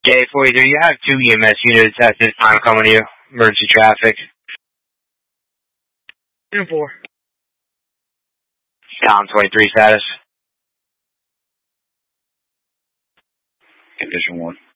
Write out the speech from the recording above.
J43, you have 2 EMS units at this time coming to you. Emergency traffic. 10-4. Down 23 status. Condition 1.